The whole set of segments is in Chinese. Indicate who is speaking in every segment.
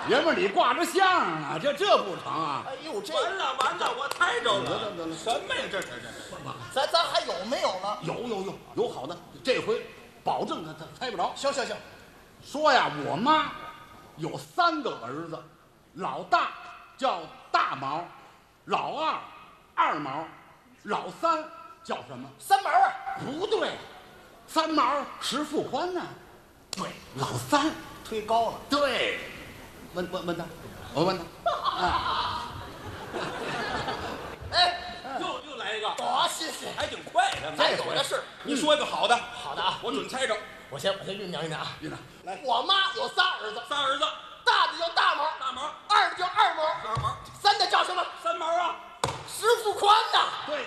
Speaker 1: 爷们儿，你挂着相呢，这不成啊？
Speaker 2: 哎呦，这
Speaker 3: 完了，我猜着了。
Speaker 1: 得了
Speaker 3: 什么呀？这
Speaker 2: 咱还有没有了？
Speaker 1: 有好的，这回保证他猜不着。
Speaker 2: 行，
Speaker 1: 说呀，我妈有3个儿子，老大叫大毛，老二二毛，老三叫什么？
Speaker 2: 三毛啊？
Speaker 1: 不对，三毛石富宽呢？对，老三
Speaker 2: 推高了。
Speaker 1: 对。问他，我问他。
Speaker 2: 哎，
Speaker 3: 又来一个，
Speaker 2: 好，谢谢。
Speaker 3: 还挺快的。
Speaker 2: 咱有的是。
Speaker 3: 你说一个好的，
Speaker 2: 好的啊，
Speaker 3: 我准猜着。
Speaker 2: 我先酝酿啊。
Speaker 1: 院长，
Speaker 3: 来，
Speaker 2: 我妈有仨儿子，
Speaker 3: 仨儿子，
Speaker 2: 大的叫大毛，
Speaker 3: 大毛，
Speaker 2: 二的叫二毛，
Speaker 3: 二毛，
Speaker 2: 三的叫什么？
Speaker 3: 三毛啊。
Speaker 2: 石富宽呐。
Speaker 1: 对。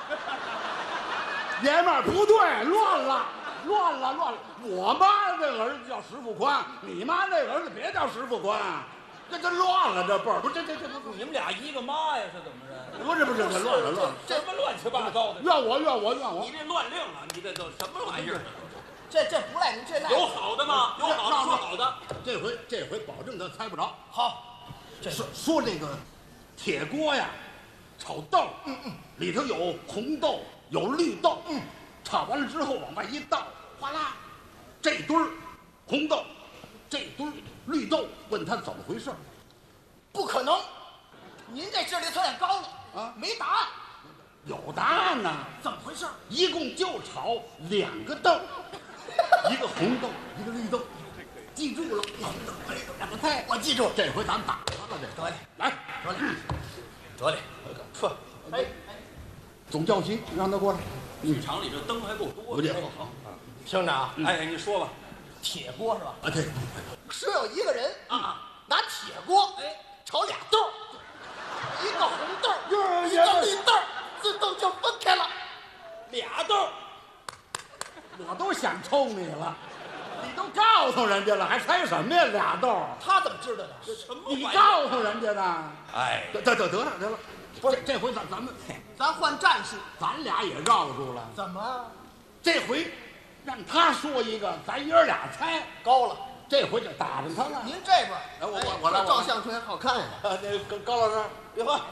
Speaker 1: 爷们儿不对，乱了。我妈那儿子叫石富宽，你妈那儿子别叫石富宽，这乱了，这辈儿不是这
Speaker 3: 你们俩一个妈呀？是怎么着？
Speaker 1: 不是这乱了。
Speaker 3: 什么乱七八糟的？
Speaker 1: 怨我。
Speaker 3: 你这乱令了，你这都什么玩意儿？
Speaker 2: 这不赖您，这赖
Speaker 3: 有好的吗？有好的说好的。
Speaker 1: 这回保证他猜不着。
Speaker 2: 好。
Speaker 1: 说这个铁锅呀，炒豆，里头有红豆，有绿豆，炒完了之后往外一倒，哗啦，这堆儿红豆，这堆儿绿豆，问他怎么回事？
Speaker 2: 不可能，您这智力测验高了
Speaker 1: 啊，
Speaker 2: 没答案。
Speaker 1: 有答案呢。
Speaker 2: 怎么回事？
Speaker 1: 一共就炒2个豆，一个红豆，一个绿豆，记住了。红豆绿豆2个菜，
Speaker 2: 我记住。
Speaker 1: 这回咱打他了，这
Speaker 2: 得嘞，
Speaker 1: 来，
Speaker 2: 得嘞，呵，哎，
Speaker 1: 总教习让他过来。
Speaker 3: 剧场里这灯还够多的。
Speaker 1: 好。
Speaker 2: 听着啊，
Speaker 3: 哎，你说吧。
Speaker 2: 铁锅是吧？
Speaker 1: 啊，对。
Speaker 2: 说有一个人拿铁锅炒俩豆，一个红豆，一个绿豆，自动就分开了。
Speaker 3: 俩豆，
Speaker 1: 我都想抽你了，你都告诉人家了，还猜什么呀？俩豆，
Speaker 2: 他怎么知道的？
Speaker 3: 什么玩意儿？
Speaker 1: 你告诉人家的。
Speaker 3: 哎，
Speaker 1: 得了，不是这回
Speaker 2: 咱换战术。
Speaker 1: 咱俩也绕住了。
Speaker 2: 怎么
Speaker 1: 这回让他说一个，咱爷儿俩猜。
Speaker 2: 高了？
Speaker 1: 这回就打着他了。
Speaker 2: 您这边，
Speaker 1: 我来
Speaker 2: 照相特好看呀。
Speaker 1: 那高老师，
Speaker 3: 别喝。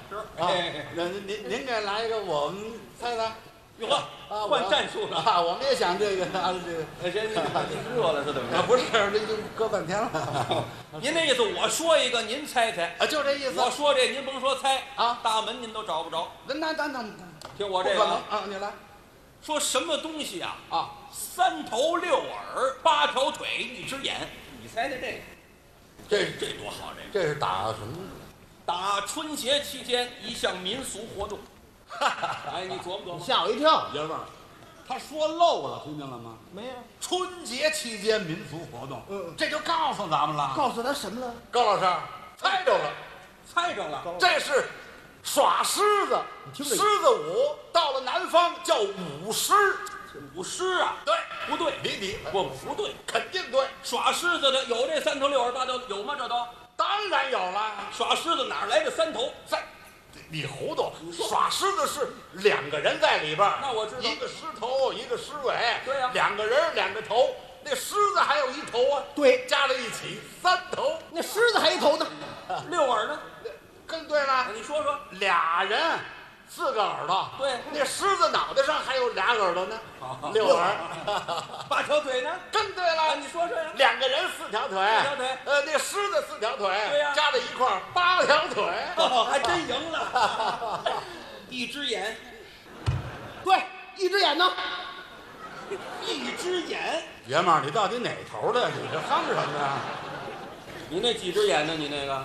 Speaker 1: 您给来一个，我们猜猜。
Speaker 3: 哟呵，换战术了。
Speaker 1: 啊，我们也想这个这个。
Speaker 3: 谁热了是怎么着？
Speaker 1: 不是，这已经搁半天了。
Speaker 3: 您那意思，我说一个，您猜猜。
Speaker 1: 啊，就这意思。
Speaker 3: 我说这，您甭说猜
Speaker 1: 啊，
Speaker 3: 大门您都找不着。
Speaker 1: 那
Speaker 3: 听我这个
Speaker 1: 啊，你来。
Speaker 3: 说什么东西啊？
Speaker 1: 啊
Speaker 3: ，3头6耳8条腿1只眼，你猜猜这个？这多好！
Speaker 1: 这是打什么？
Speaker 3: 打春节期间一项民俗活动。哎，你琢磨琢磨。
Speaker 2: 吓我一跳。
Speaker 1: 爷们儿，他说漏了，听见了吗？
Speaker 2: 没有。
Speaker 1: 春节期间民俗活动，这就告诉咱们了。
Speaker 2: 告诉他什么了？
Speaker 1: 高老师猜着了，
Speaker 3: 猜着了。
Speaker 1: 这是耍狮子，狮子舞，到了南方叫舞狮。
Speaker 3: 舞狮啊？
Speaker 1: 对，
Speaker 3: 不对，不对，
Speaker 1: 肯定对。
Speaker 3: 耍狮子的有这3头6耳8条，有吗？这都
Speaker 1: 当然有了。
Speaker 3: 耍狮子哪来这3头？
Speaker 1: 你糊涂！耍狮子是2个人在里边，
Speaker 3: 那我知道，
Speaker 1: 一个狮头，一个狮尾。
Speaker 3: 对呀
Speaker 1: ，2个人2个头，那狮子还有1头啊。
Speaker 2: 对，
Speaker 1: 加在一起3头。
Speaker 2: 那狮子还一头呢
Speaker 3: ，6耳呢？
Speaker 1: 更对了。
Speaker 3: 你说说
Speaker 1: ，2人4个耳朵。
Speaker 3: 对，
Speaker 1: 那狮子脑袋上还有2耳朵呢，6耳。
Speaker 3: 8条腿呢？
Speaker 1: 更对了。
Speaker 3: 你说说呀。
Speaker 1: 2个人4条腿。
Speaker 3: 4条腿。
Speaker 1: 那狮子4条腿。
Speaker 3: 对呀。
Speaker 1: 加在一块儿8条腿。
Speaker 3: 还真赢了。1只眼。
Speaker 2: 对，1只眼呢
Speaker 3: ？1只眼。
Speaker 1: 爷们儿，你到底哪头的？你这哼什么呀？
Speaker 3: 你那几只眼呢？你那个？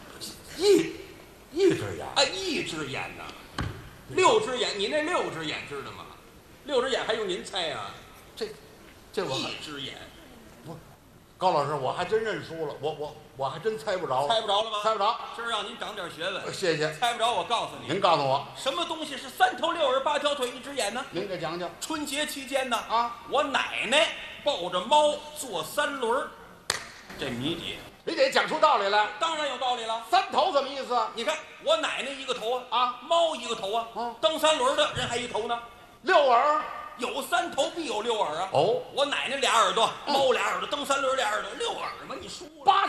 Speaker 1: 一只眼。
Speaker 3: 啊，1只眼呢？6只眼，你那6只眼知道吗？6只眼还用您猜呀？
Speaker 1: 这我
Speaker 3: 1只眼。
Speaker 1: 不，高老师，我还真认输了，我还真猜不着。
Speaker 3: 猜不着了吗？
Speaker 1: 猜不着。
Speaker 3: 今儿让您长点学问。
Speaker 1: 谢谢。
Speaker 3: 猜不着，我告诉你。
Speaker 1: 您告诉我，
Speaker 3: 什么东西是3头6耳8条腿1只眼呢？
Speaker 1: 您给讲讲。
Speaker 3: 春节期间呢，
Speaker 1: 我
Speaker 3: 奶奶抱着猫坐3轮，这谜底。
Speaker 1: 你得讲出道理来。
Speaker 3: 当然有道理了。
Speaker 1: 3头什么意思？
Speaker 3: 你看我奶奶1个头猫1个头蹬3轮的人还1头呢。
Speaker 1: 6耳
Speaker 3: 有3头必有6耳啊。
Speaker 1: 哦，
Speaker 3: 我奶奶俩耳朵，猫俩耳朵，蹬3轮俩耳朵，6耳嘛，你输了。